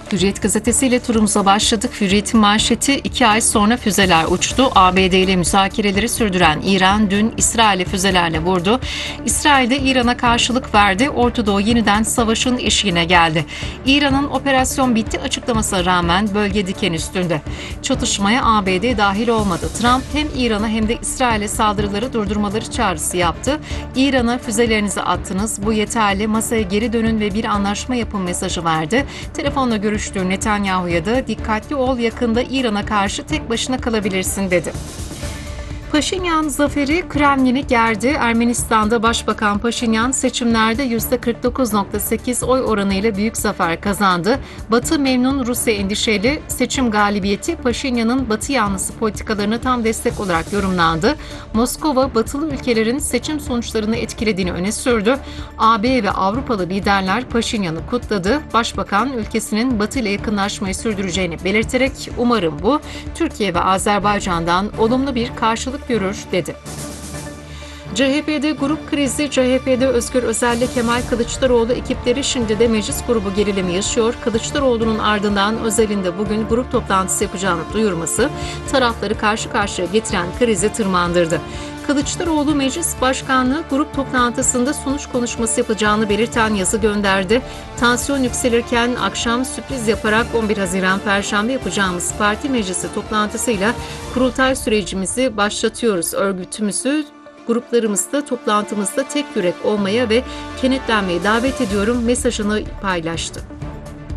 Hürriyet gazetesiyle turumuza başladık. Hürriyet'in manşeti 2 ay sonra füzeler uçtu. ABD ile müzakereleri sürdüren İran dün İsrail'e füzelerle vurdu. İsrail de İran'a karşılık verdi. Orta Doğu yeniden savaşın eşiğine geldi. İran'ın operasyon bitti açıklamasına rağmen bölge diken üstünde. Çatışmaya ABD dahil olmadı. Trump hem İran'a hem de İsrail'e saldırıları durdurmaları çağrısı yaptı. İran'a füzelerinizi attınız, bu yeterli, masaya geri dönün ve bir anlaşma yapın mesajı verdi. Telefonla görüştüğü Netanyahu'ya da dikkatli ol, yakında İran'a karşı tek başına kalabilirsin dedi. Paşinyan zaferi Kremlin'i gerdi. Ermenistan'da Başbakan Paşinyan seçimlerde %49,8 oy oranıyla büyük zafer kazandı. Batı memnun, Rusya endişeli. Seçim galibiyeti Paşinyan'ın Batı yanlısı politikalarına tam destek olarak yorumlandı. Moskova, Batılı ülkelerin seçim sonuçlarını etkilediğini öne sürdü. AB ve Avrupalı liderler Paşinyan'ı kutladı. Başbakan ülkesinin Batı ile yakınlaşmayı sürdüreceğini belirterek umarım bu Türkiye ve Azerbaycan'dan olumlu bir karşılık görür dedi. CHP'de grup krizi. CHP'de Özgür Özel ile Kemal Kılıçdaroğlu ekipleri şimdi de meclis grubu gerilimi yaşıyor. Kılıçdaroğlu'nun ardından Özel'in de bugün grup toplantısı yapacağını duyurması tarafları karşı karşıya getiren krizi tırmandırdı. Kılıçdaroğlu meclis başkanlığı grup toplantısında sonuç konuşması yapacağını belirten yazı gönderdi. Tansiyon yükselirken akşam sürpriz yaparak 11 Haziran Perşembe yapacağımız parti meclisi toplantısıyla kurultay sürecimizi başlatıyoruz. Örgütümüzü gruplarımızda toplantımızda tek yürek olmaya ve kenetlenmeye davet ediyorum mesajını paylaştı.